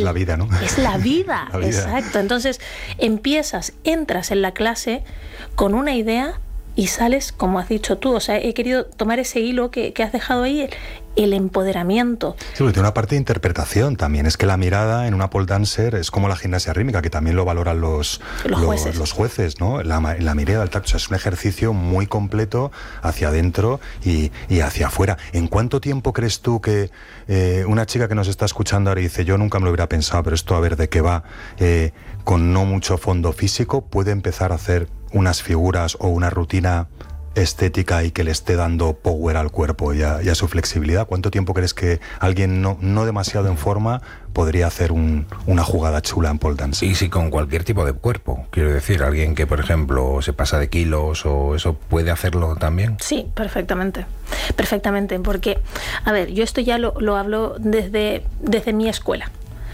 la vida, ¿no? Es la vida, La vida. exacto. Entonces entras en la clase con una idea y sales, como has dicho tú. O sea, he querido tomar ese hilo que has dejado ahí, el empoderamiento. Sí, porque tiene una parte de interpretación también. Es que la mirada en una pole dancer es como la gimnasia rítmica, que también lo valoran los jueces, ¿no? La mirada al tacto. O sea, es un ejercicio muy completo hacia adentro y hacia afuera. ¿En cuánto tiempo crees tú que una chica que nos está escuchando ahora y dice, yo nunca me lo hubiera pensado, pero esto a ver de qué va, con no mucho fondo físico, puede empezar a hacer unas figuras o una rutina estética y que le esté dando power al cuerpo y a su flexibilidad? ¿Cuánto tiempo crees que alguien no demasiado en forma podría hacer una jugada chula en pole dance? Y si con cualquier tipo de cuerpo, quiero decir, alguien que por ejemplo se pasa de kilos o eso, ¿puede hacerlo también? Sí, perfectamente, porque, a ver, yo esto ya lo hablo desde mi escuela.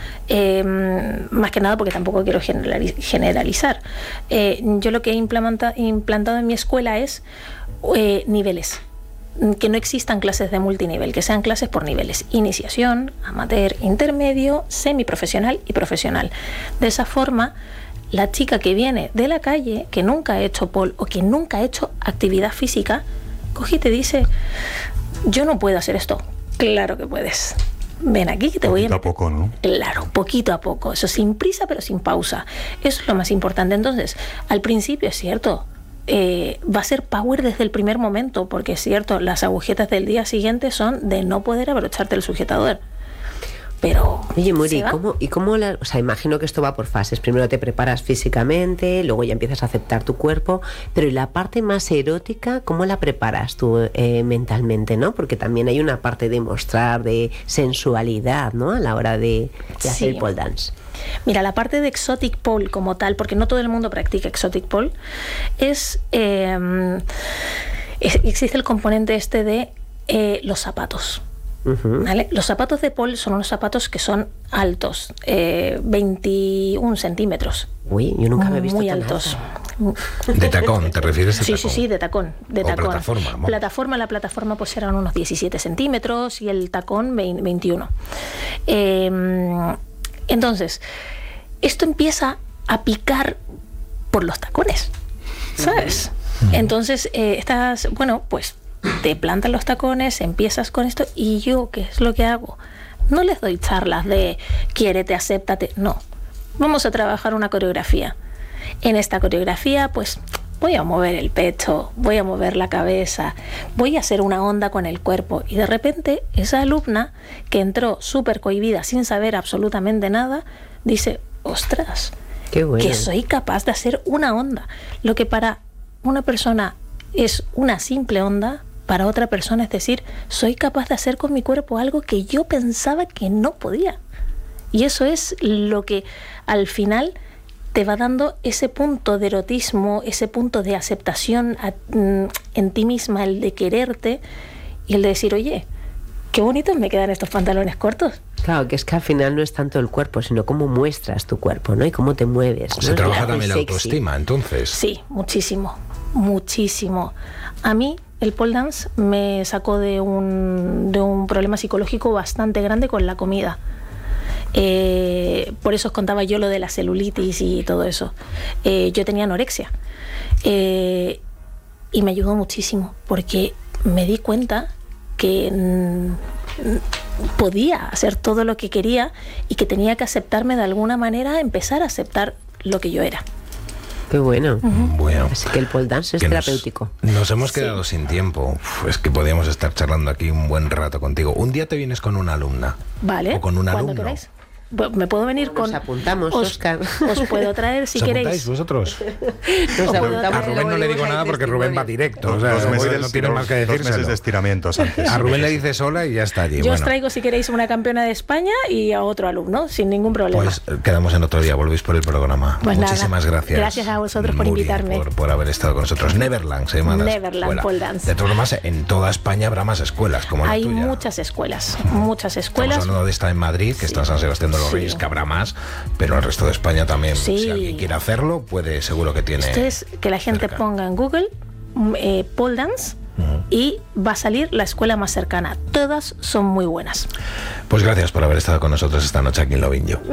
Más que nada porque tampoco quiero generalizar. Yo lo que he implantado en mi escuela es niveles, que no existan clases de multinivel, que sean clases por niveles: iniciación, amateur, intermedio, semiprofesional y profesional. De esa forma, la chica que viene de la calle, que nunca ha hecho pole o que nunca ha hecho actividad física, coge y te dice, yo no puedo hacer esto. Claro que puedes. Ven aquí que te voy a... Poquito a poco, ¿no? Claro, poquito a poco. Eso sin prisa, pero sin pausa. Eso es lo más importante. Entonces, al principio es cierto, va a ser power desde el primer momento, porque es cierto, las agujetas del día siguiente son de no poder abrocharte el sujetador. Pero... Oye, Muri, o sea, imagino que esto va por fases. Primero te preparas físicamente, luego ya empiezas a aceptar tu cuerpo, pero ¿y la parte más erótica, cómo la preparas tú mentalmente, no? Porque también hay una parte de mostrar, de sensualidad, ¿no? A la hora de hacer el pole dance. Mira, la parte de exotic pole como tal, porque no todo el mundo practica exotic pole, existe el componente de los zapatos. ¿Vale? Los zapatos de pole son unos zapatos que son altos, 21 centímetros. Uy, yo nunca me he visto muy tan altos. ¿De tacón? ¿Te refieres a tacón? Sí, de tacón. Plataforma. La plataforma pues eran unos 17 centímetros y el tacón 21. Entonces, esto empieza a picar por los tacones, ¿sabes? Entonces, pues te plantan los tacones, empiezas con esto, y yo, ¿qué es lo que hago? No les doy charlas de quiérete, acéptate, no. Vamos a trabajar una coreografía. En esta coreografía, pues, voy a mover el pecho, voy a mover la cabeza, voy a hacer una onda con el cuerpo. Y de repente, esa alumna, que entró súper cohibida, sin saber absolutamente nada, dice, ostras, qué bueno, que soy capaz de hacer una onda. Lo que para una persona es una simple onda, para otra persona es decir, soy capaz de hacer con mi cuerpo algo que yo pensaba que no podía. Y eso es lo que al final te va dando ese punto de erotismo, ese punto de aceptación en ti misma, el de quererte y el de decir, oye, qué bonitos me quedan estos pantalones cortos. Claro, que es que al final no es tanto el cuerpo, sino cómo muestras tu cuerpo, ¿no? Y cómo te mueves, ¿no? Se trabaja también la autoestima, entonces. Sí, muchísimo. A mí el pole dance me sacó de un problema psicológico bastante grande con la comida. Por eso os contaba yo lo de la celulitis y todo eso. Yo tenía anorexia y me ayudó muchísimo porque me di cuenta que podía hacer todo lo que quería y que tenía que aceptarme de alguna manera, empezar a aceptar lo que yo era. Qué bueno. Bueno, así que el pole dance es terapéutico. Nos hemos quedado sin tiempo. Es que podíamos estar charlando aquí un buen rato contigo. Un día te vienes con una alumna. Vale. O con un alumno. Queráis. Me puedo venir Nos apuntamos, Óscar. Os puedo traer si queréis. ¿Apuntáis vosotros? A Rubén no le digo nada porque Rubén va directo. O sea, no tiene más que decir. 2 meses de estiramientos antes. A Rubén le dice sola y ya está allí. Yo os traigo si queréis una campeona de España y a otro alumno, sin ningún problema. Pues quedamos en otro día, volvéis por el programa. Pues muchísimas gracias. Gracias a vosotros por Muri, invitarme. por haber estado con nosotros. Neverland se llama. Neverland Pole Dance. De todas formas, en toda España habrá más escuelas como hay la tuya. muchas escuelas. Estamos hablando de esta en Madrid, que está en San Sebastián de los Reyes, que habrá más, pero el resto de España también. Sí. Si alguien quiere hacerlo, puede, seguro que tiene. Esto es que la gente cerca. ponga en Google pole dance y va a salir la escuela más cercana. Todas son muy buenas. Pues gracias por haber estado con nosotros esta noche aquí en Lo Vinyo.